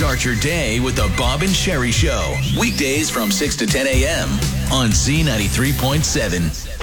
Start your day with the Bob and Sherry Show. Weekdays from 6 to 10 a.m. on Z93.7.